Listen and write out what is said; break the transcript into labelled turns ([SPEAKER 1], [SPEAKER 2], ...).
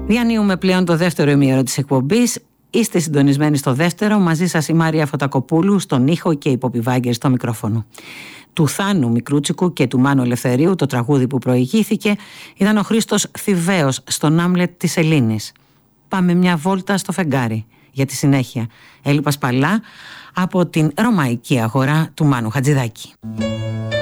[SPEAKER 1] Διανύουμε πλέον το δεύτερο ημίωρο της εκπομπής. Είστε συντονισμένοι στο δεύτερο. Μαζί σας η Μάρια Φωτακοπούλου στον ήχο και η Πόπη Βάγκερ στο μικρόφωνο. Του Θάνου Μικρούτσικου και του Μάνου Ελευθερίου, το τραγούδι που προηγήθηκε, ήταν ο Χρήστος Θηβαίος στον Άμλετ της Ελλήνης. Πάμε μια βόλτα στο φεγγάρι για τη συνέχεια. Έλλη Πασπαλά από την Ρωμαϊκή Αγορά του Μάνου Χατζηδάκη.